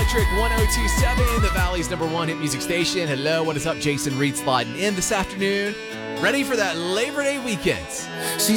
Electric 1027, the Valley's #1 hit music station. Hello, what is up? Jason Reed sliding in this afternoon. Ready for that Labor Day weekend. She